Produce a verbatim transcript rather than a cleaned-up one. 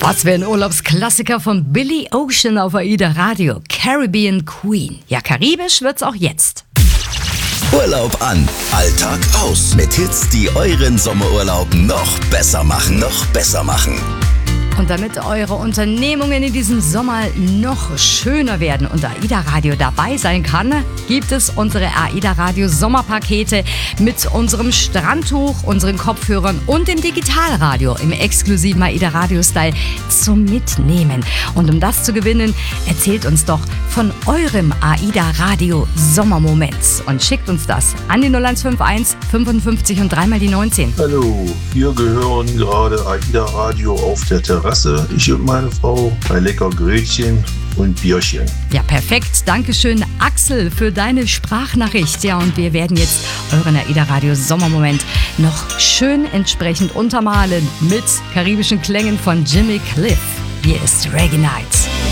Was für ein Urlaubsklassiker von Billy Ocean auf AIDA Radio. Caribbean Queen. Ja, karibisch wird's auch jetzt. Urlaub an, Alltag aus. Mit Hits, die euren Sommerurlaub noch besser machen. Noch besser machen. Und damit eure Unternehmungen in diesem Sommer noch schöner werden und AIDA Radio dabei sein kann, gibt es unsere AIDA Radio Sommerpakete mit unserem Strandtuch, unseren Kopfhörern und dem Digitalradio im exklusiven AIDA Radio Style zum Mitnehmen. Und um das zu gewinnen, erzählt uns doch von eurem AIDA Radio Sommermoment und schickt uns das an die null eins fünf eins fünfundfünfzig und dreimal die neunzehn. Hallo, wir gehören gerade AIDA Radio auf der Terrasse. Ich und meine Frau bei lecker Grötchen und Bierchen. Ja, perfekt. Dankeschön, Axel, für deine Sprachnachricht. Ja, und wir werden jetzt euren AIDA Radio Sommermoment noch schön entsprechend untermalen mit karibischen Klängen von Jimmy Cliff. Hier ist Reggae Nights.